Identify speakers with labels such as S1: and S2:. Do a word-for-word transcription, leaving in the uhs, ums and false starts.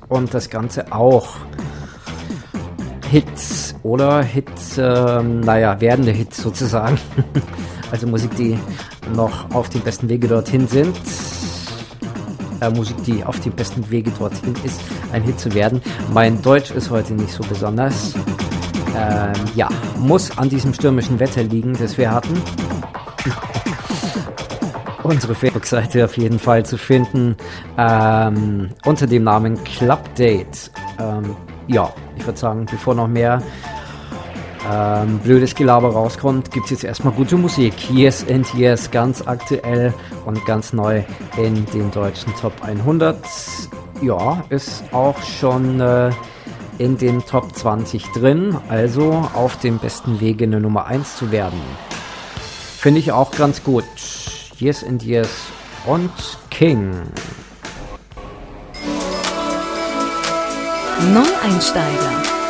S1: und das Ganze auch Hits oder Hits, äh, naja, werdende Hits sozusagen. Also Musik, die noch auf dem besten Wege dorthin sind. Äh, Musik, die auf dem besten Wege dorthin ist, ein Hit zu werden. Mein Deutsch ist heute nicht so besonders. Ähm, ja, muss an diesem stürmischen Wetter liegen, das wir hatten. Unsere Facebook-Seite auf jeden Fall zu finden ähm, unter dem Namen Clubdate. Ähm, ja, ich würde sagen, bevor noch mehr ähm, blödes Gelaber rauskommt, gibt es jetzt erstmal gute Musik. Yes and Yes, ganz aktuell und ganz neu in den deutschen Top hundert. Ja, ist auch schon äh, in den Top zwanzig drin, also auf dem besten Wege eine Nummer eins zu werden. Finde ich auch ganz gut. Yes and Yes und King.
S2: Neueinsteiger.